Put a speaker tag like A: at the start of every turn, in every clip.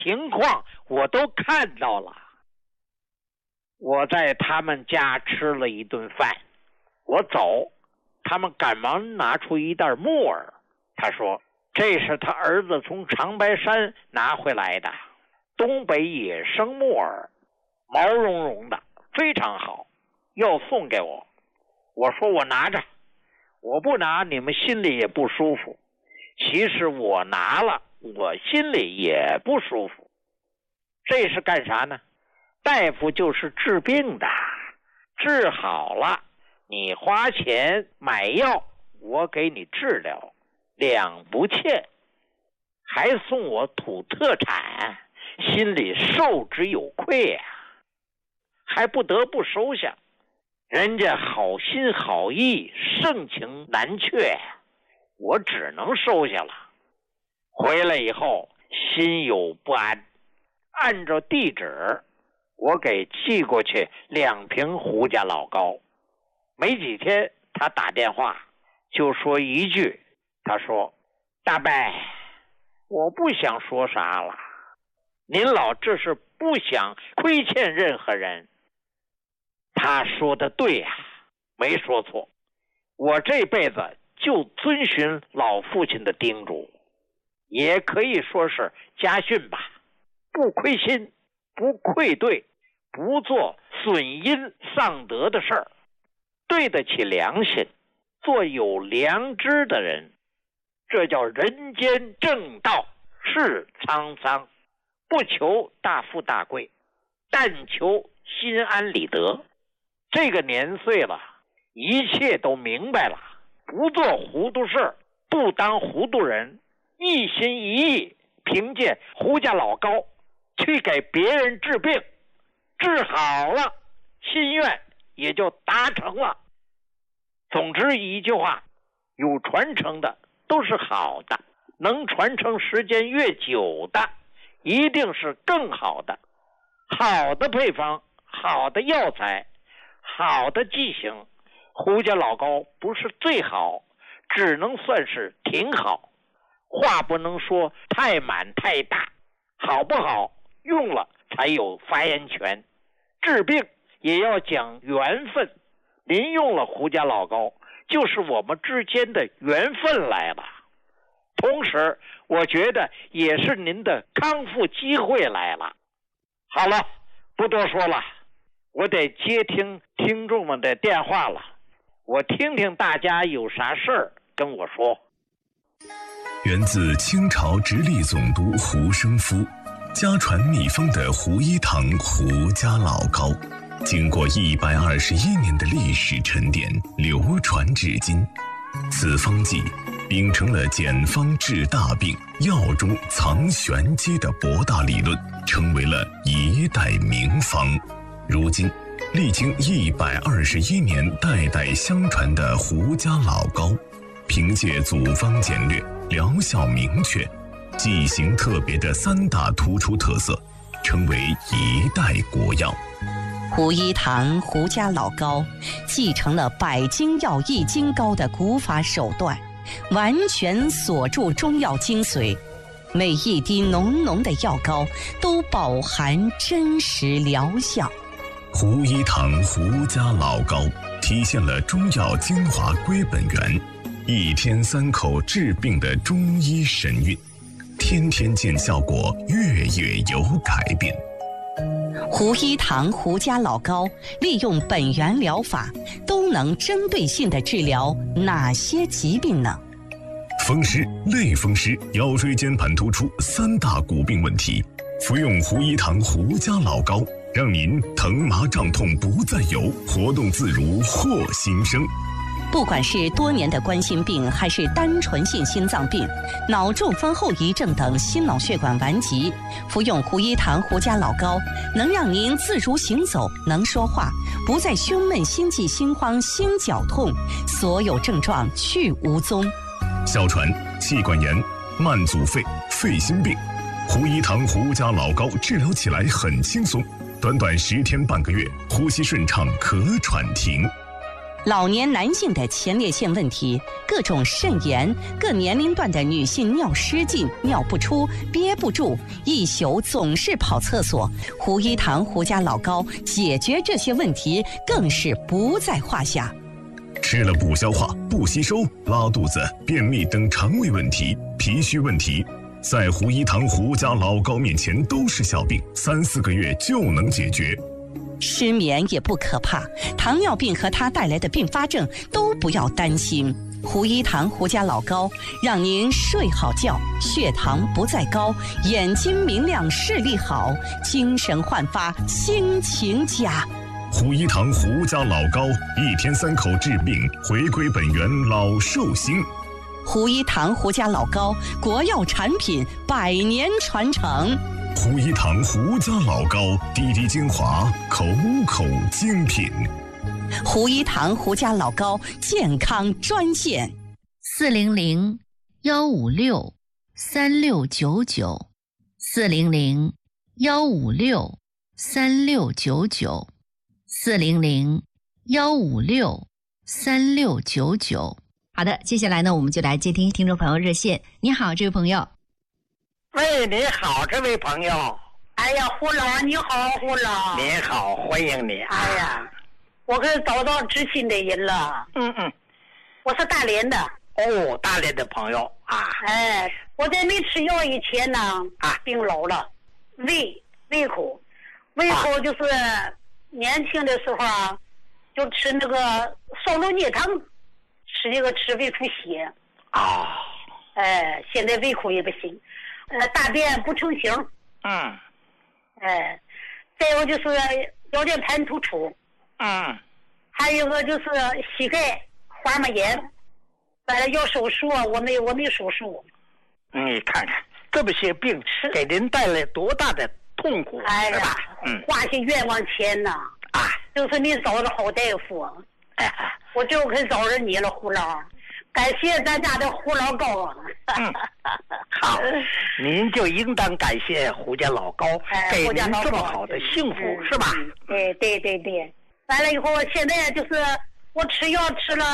A: 情况我都看到了。我在他们家吃了一顿饭，我走，他们赶忙拿出一袋木耳。他说这是他儿子从长白山拿回来的东北野生木耳，毛茸茸的，非常好，要送给我。我说我拿着，我不拿你们心里也不舒服。其实我拿了，我心里也不舒服。这是干啥呢？大夫就是治病的，治好了你花钱买药，我给你治疗，两不欠，还送我土特产，心里受之有愧啊，还不得不收下。人家好心好意，盛情难却，我只能收下了。回来以后心有不安，按照地址我给寄过去2瓶胡家老膏。没几天他打电话就说一句，他说大伯，我不想说啥了，您老这是不想亏欠任何人。他说的对呀，没说错。我这辈子就遵循老父亲的叮嘱，也可以说是家训吧，不亏心，不愧对，不做损阴丧德的事儿，对得起良心，做有良知的人，这叫人间正道，是沧桑，不求大富大贵，但求心安理得。这个年岁了，一切都明白了，不做糊涂事，不当糊涂人，一心一意凭借胡家老膏去给别人治病，治好了，心愿也就达成了。总之一句话，有传承的都是好的，能传承时间越久的一定是更好的。好的配方，好的药材，好的剂型，胡家老膏不是最好，只能算是挺好。话不能说太满太大，好不好用了才有发言权。治病也要讲缘分，您用了胡家老膏，就是我们之间的缘分来了。同时我觉得也是您的康复机会来了。好了，不多说了，我得接听听众们的电话了，我听听大家有啥事儿跟我说。
B: 源自清朝直隶总督胡生夫，家传秘方的胡一堂胡家老膏，经过121年的历史沉淀，流传至今。此方剂秉承了简方治大病、药中藏玄机的博大理论，成为了一代名方。如今历经121年代代相传的胡家老膏，凭借组方简略、疗效明确、剂型特别的3大突出特色，成为一代国药。
C: 胡一堂胡家老膏继承了百金药易筋膏的古法手段，完全锁住中药精髓，每一滴浓浓的药膏都饱含真实疗效。
B: 胡一堂胡家老膏体现了中药精华归本源，1天3口治病的中医神韵，天天见效果，月月有改变。
C: 胡一堂胡家老膏利用本源疗法，都能针对性地治疗哪些疾病呢？
B: 风湿、类风湿、腰椎间盘突出3大骨病问题，服用胡一堂胡家老膏，让您疼麻胀痛不再有，活动自如获新生。
C: 不管是多年的冠心病，还是单纯性心脏病、脑中风后遗症等心脑血管顽疾，服用胡一堂胡家老膏，能让您自如行走，能说话，不再胸闷、心悸、心慌、心绞痛，所有症状去无踪。
B: 哮喘、气管炎、慢阻肺、肺心病，胡一堂胡家老膏治疗起来很轻松，短短10天半个月，呼吸顺畅，咳喘停。
C: 老年男性的前列腺问题、各种肾炎、各年龄段的女性尿失禁、尿不出、憋不住，一宿总是跑厕所，胡一堂胡家老高解决这些问题更是不在话下。
B: 吃了不消化、不吸收、拉肚子、便秘等肠胃问题、脾虚问题，在胡一堂胡家老高面前都是小病，3、4个月就能解决。
C: 失眠也不可怕，糖尿病和它带来的并发症都不要担心。胡一堂胡家老高让您睡好觉，血糖不再高，眼睛明亮，视力好，精神焕发，心情佳。
B: 胡一堂胡家老高，1天3口治病，回归本源老寿星。
C: 胡一堂胡家老高，国药产品100年传承。
B: 胡一堂胡家老高，滴滴精华，口口精品。
C: 胡一堂胡家老高健康专线
D: 400-156-3699，400-156-3699。好的，接下来呢，我们就来接听听众朋友热线。你好，这位朋友。
A: 喂，你好，这位朋友。
E: 哎呀，胡老，你好，胡老。
A: 你好，欢迎你。
E: 哎呀，我可找到知心的人了。我是大连的。
A: 哦，大连的朋友啊。
E: 哎，我在没吃药以前呢，病老了，胃口就是年轻的时候啊，就吃那个烧鹿逆汤，吃胃出血。哎，现在胃口也不行。大便不成形。再有就是腰间盘突出。还有个就是膝盖滑膜炎，完了要手术，我没手术。
A: 你看看这么些病给您带来多大的痛苦，是吧？
E: 花些冤枉钱呢。就是你找着好大夫。我就可找着你了，胡老。感谢咱家的胡老高。
A: 好，您就应当感谢胡家老高，给您这么好的幸福，是吧？
E: 对。完了以后，现在就是我吃药吃了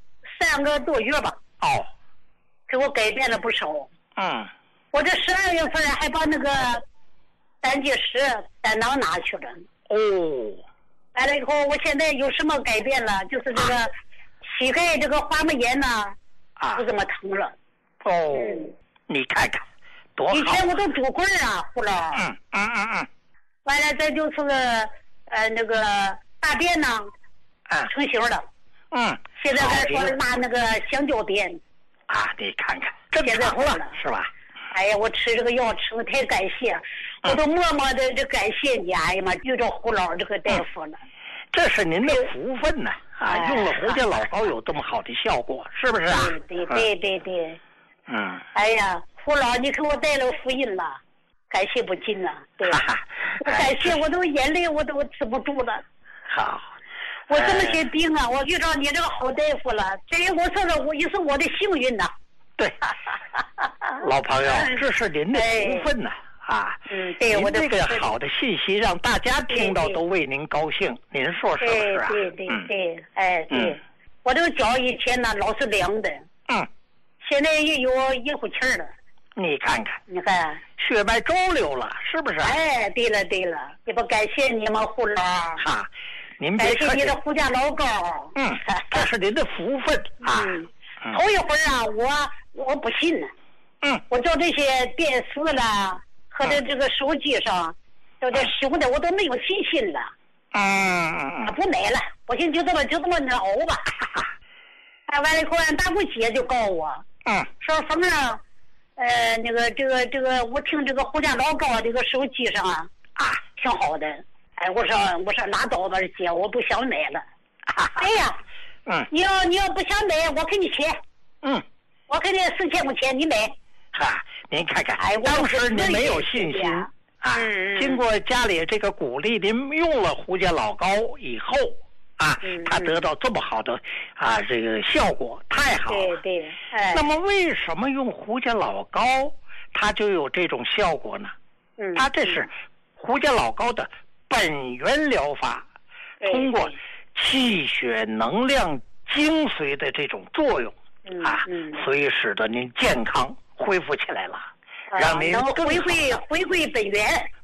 E: 3个多月吧。给我改变了不少。我这12月份还把那个胆结石胆囊拿去了。完了以后，我现在有什么改变了？就是这个膝盖这个滑膜炎呢，不怎么疼了。
A: 你看看多好。
E: 以前我都拄棍啊，胡老。完了再就是那个大便呢，成型了。现在还说拉那个香蕉便。
A: 你看看正常了，是吧？
E: 哎呀，我吃这个药吃的太感谢，我都默默的这感谢你。哎呀妈，遇着胡老这个大夫了。
A: 这是您的福分呐！用了胡家老高有这么好的效果，是不是啊？
E: 对。哎呀，胡老，你给我带了福音了，感谢不尽呐。对，我感谢，我都眼泪我都止不住了。
A: 好，
E: 我这么些病啊，我遇到你这个好大夫了，这我说的也是我的幸运呐。
A: 对，老朋友，这是您的福分呐。
E: 对，
A: 您这个好的信息让大家听到都为您高兴，您说是不是啊？
E: 对，对，我这个脚以前呢老是凉的，现在也有一股气儿了。
A: 你看看，血脉周流了，是不是？
E: 哎，对了，也不感谢你们胡老。
A: 您别客气。
E: 感谢你的胡家老高。
A: 这是您的福分啊。
E: 头一会儿啊，我不信呢。我叫这些电视了。和这个手机上，这熊的我都没有信心了。不买了，我寻思就这么熬吧。完了以后，俺大姑姐就告我，说凤啊，那个这个，我听这个胡家老高这个手机上挺好的。我说拉倒吧，姐，我不想买了。哎呀，你要不想买，我给你钱。我给你4000块钱，你买。
A: 您看看，当时您没有信心经过家里这个鼓励，您用了胡家老高以后他得到这么好的这个效果，太好了。
E: 对。
A: 那么为什么用胡家老高，它就有这种效果呢？它这是胡家老高的本源疗法，通过
F: 气血能量精髓的这种作用所以使得您健康恢复起来了，让您
E: 能回归本源。